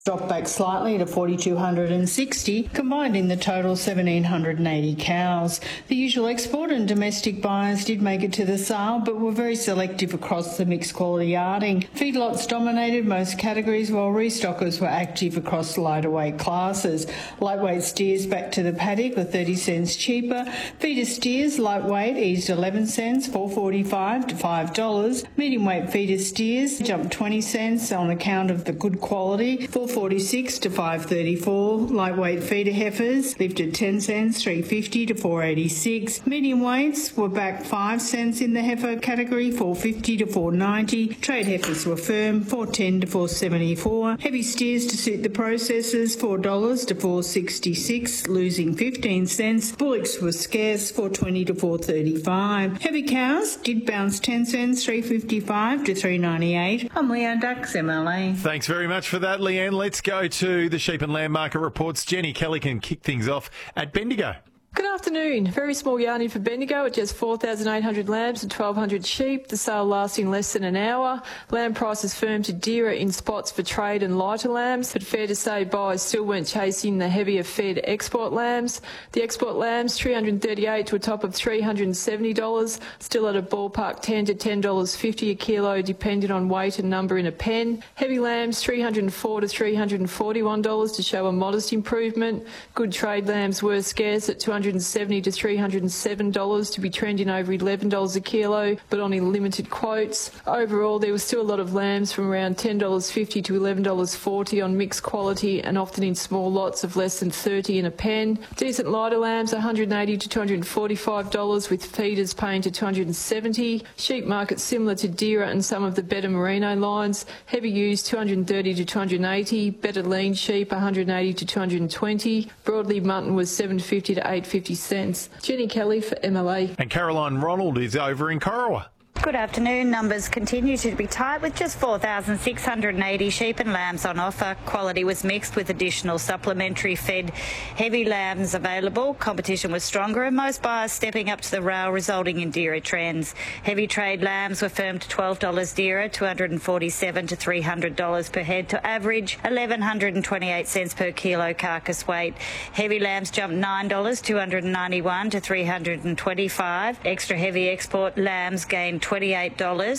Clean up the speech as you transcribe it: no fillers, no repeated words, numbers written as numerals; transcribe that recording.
dropped back slightly to 4,260, combining the total 1,780 cows. The usual export and domestic buyers did make it to the sale, but were very selective across the mixed quality yarding. Feedlots dominated most categories, while restockers were active across lighter weight classes. Lightweight steers back to the paddock were 30 cents cheaper. Feeder steers lightweight eased 11 cents, $4.45 to $5. Medium weight feeder steers jumped 20 cents on account of the good quality, $4.46 to $5.34. Lightweight feeder heifers lifted 10 cents, $3.50 to $4.86. Medium weights were back 5 cents in the heifer category, $4.50 to $4.90. Trade heifers were firm, $4.10 to $4.74. Heavy steers to suit the processors, $4 to $4.66, losing 15 cents. Bullocks were scarce, $4.20 to $4.35. Heavy cows did bounce 10 cents, $3.55 to $3.98. I'm Leanne Dux, MLA. Thanks very much for that, Leanne. Let's go to the sheep and lamb market reports. Jenny Kelly can kick things off at Bendigo. Good afternoon. Very small yarning for Bendigo at just 4,800 lambs and 1,200 sheep. The sale lasting less than an hour. Lamb prices firm to dearer in spots for trade and lighter lambs, but fair to say buyers still weren't chasing the heavier fed export lambs. The export lambs $338 to a top of $370, still at a ballpark $10 to $10.50 a kilo, depending on weight and number in a pen. Heavy lambs $304 to $341 to show a modest improvement. Good trade lambs were scarce at $270 to $307 to be trending over $11 a kilo, but on limited quotes. Overall, there was still a lot of lambs from around $10.50 to $11.40 on mixed quality and often in small lots of less than 30 in a pen. Decent lighter lambs $180 to $245 with feeders paying to $270. Sheep market similar to dearer and some of the better merino lines. Heavy ewes $230 to $280. Better lean sheep $180 to $220. Broadleaf mutton was $7.50 to $8.50. Jenny Kelly for MLA. And Caroline Ronald is over in Corowa. Good afternoon. Numbers continue to be tight with just 4,680 sheep and lambs on offer. Quality was mixed with additional supplementary fed heavy lambs available. Competition was stronger and most buyers stepping up to the rail, resulting in dearer trends. Heavy trade lambs were firm to $12 dearer, $247 to $300 per head to average $1,128 per kilo carcass weight. Heavy lambs jumped $9, $291 to $325. Extra heavy export lambs gained $28